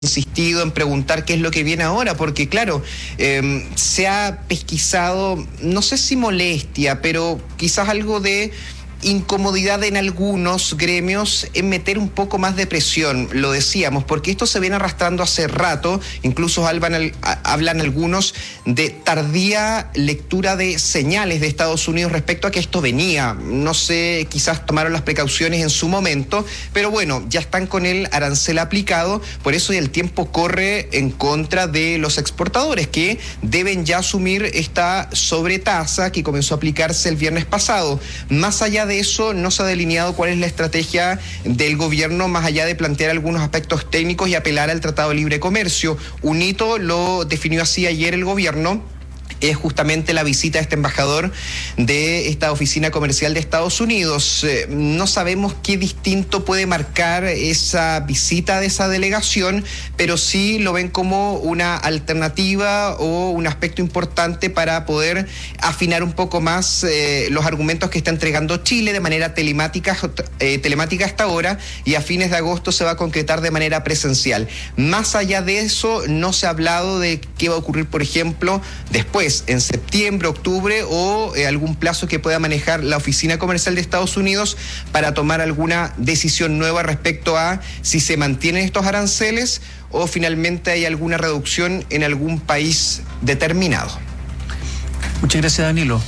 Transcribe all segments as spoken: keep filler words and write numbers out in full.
insistido en preguntar qué es lo que viene ahora, porque claro, eh, se ha pesquisado, no sé si molestia, pero quizás algo de incomodidad en algunos gremios en meter un poco más de presión, lo decíamos, porque esto se viene arrastrando hace rato, incluso hablan, hablan algunos de tardía lectura de señales de Estados Unidos respecto a que esto venía. No sé, quizás tomaron las precauciones en su momento, pero bueno, ya están con el arancel aplicado, por eso el tiempo corre en contra de los exportadores, que deben ya asumir esta sobretasa que comenzó a aplicarse el viernes pasado. Más allá de De eso no se ha delineado cuál es la estrategia del gobierno, más allá de plantear algunos aspectos técnicos y apelar al Tratado de Libre Comercio. Un hito lo definió así ayer el gobierno, es justamente la visita de este embajador de esta oficina comercial de Estados Unidos. Eh, no sabemos qué distinto puede marcar esa visita de esa delegación, pero sí lo ven como una alternativa o un aspecto importante para poder afinar un poco más eh, los argumentos que está entregando Chile de manera telemática, eh, telemática hasta ahora, y a fines de agosto se va a concretar de manera presencial. Más allá de eso, no se ha hablado de qué va a ocurrir, por ejemplo, después, en septiembre, octubre, o eh, algún plazo que pueda manejar la oficina comercial de Estados Unidos para tomar alguna decisión nueva respecto a si se mantienen estos aranceles o finalmente hay alguna reducción en algún país determinado. Muchas gracias, Danilo.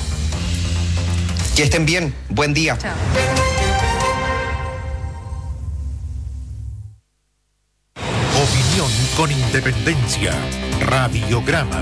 Que estén bien. Buen día. Chao. Opinión con independencia. Radiograma.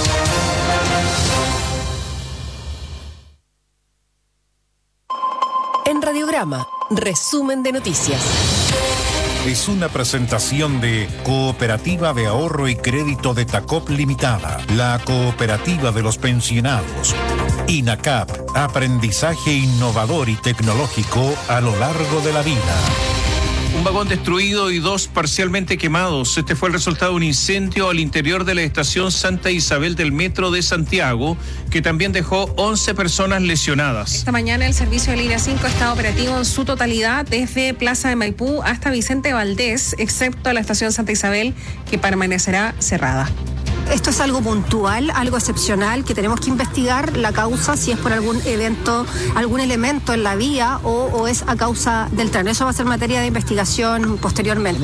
En Radiograma, resumen de noticias. Es una presentación de Cooperativa de Ahorro y Crédito de Tacop Limitada, la cooperativa de los pensionados. INACAP, aprendizaje innovador y tecnológico a lo largo de la vida. Un vagón destruido y dos parcialmente quemados. Este fue el resultado de un incendio al interior de la estación Santa Isabel del Metro de Santiago, que también dejó once personas lesionadas. Esta mañana el servicio de línea cinco está operativo en su totalidad desde Plaza de Maipú hasta Vicente Valdés, excepto la estación Santa Isabel, que permanecerá cerrada. Esto es algo puntual, algo excepcional, que tenemos que investigar la causa, si es por algún evento, algún elemento en la vía o, o es a causa del tren. Eso va a ser materia de investigación posteriormente.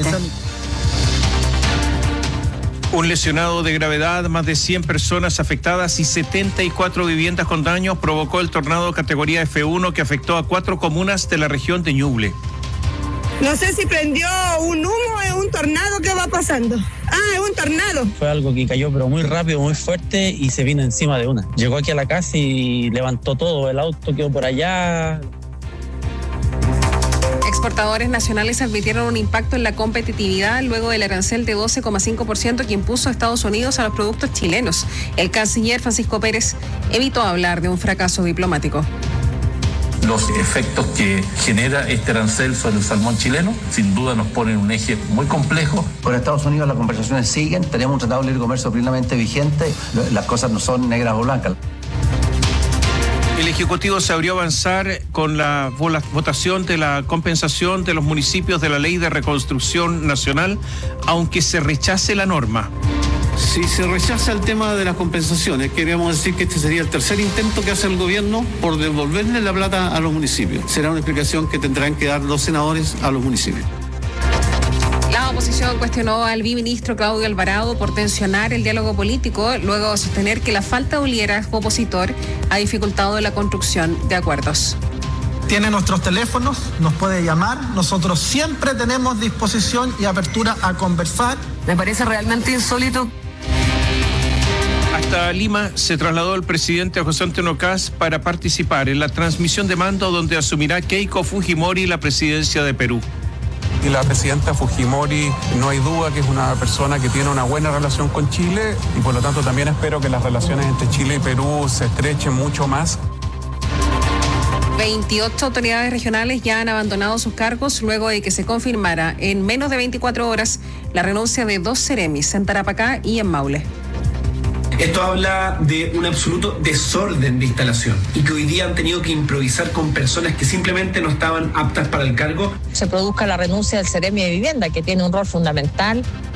Un lesionado de gravedad, más de cien personas afectadas y setenta y cuatro viviendas con daños provocó el tornado categoría F uno que afectó a cuatro comunas de la región de Ñuble. No sé si prendió un humo o es un tornado que va pasando. Ah, es un tornado. Fue algo que cayó pero muy rápido, muy fuerte y se vino encima de una. Llegó aquí a la casa y levantó todo, el auto quedó por allá. Exportadores nacionales advirtieron un impacto en la competitividad luego del arancel de doce coma cinco por ciento que impuso Estados Unidos a los productos chilenos. El canciller Francisco Pérez evitó hablar de un fracaso diplomático. Los efectos que genera este arancel sobre el salmón chileno, sin duda nos ponen en un eje muy complejo. Con Estados Unidos las conversaciones siguen, tenemos un tratado de libre comercio plenamente vigente, las cosas no son negras o blancas. El Ejecutivo se abrió a avanzar con la votación de la compensación de los municipios de la Ley de Reconstrucción Nacional, aunque se rechace la norma. Si se rechaza el tema de las compensaciones, queríamos decir que este sería el tercer intento que hace el gobierno por devolverle la plata a los municipios. Será una explicación que tendrán que dar los senadores a los municipios. La oposición cuestionó al biministro Claudio Alvarado por tensionar el diálogo político, luego de sostener que la falta de liderazgo opositor ha dificultado la construcción de acuerdos. Tiene nuestros teléfonos, nos puede llamar, nosotros siempre tenemos disposición y apertura a conversar. Me parece realmente insólito. Hasta Lima se trasladó el presidente José Antonio Kast para participar en la transmisión de mando donde asumirá Keiko Fujimori la presidencia de Perú. Y la presidenta Fujimori, no hay duda que es una persona que tiene una buena relación con Chile y por lo tanto también espero que las relaciones entre Chile y Perú se estrechen mucho más. veintiocho autoridades regionales ya han abandonado sus cargos luego de que se confirmara en menos de veinticuatro horas la renuncia de dos seremis en Tarapacá y en Maule. Esto habla de un absoluto desorden de instalación y que hoy día han tenido que improvisar con personas que simplemente no estaban aptas para el cargo. Se produzca la renuncia del Seremi de Vivienda, que tiene un rol fundamental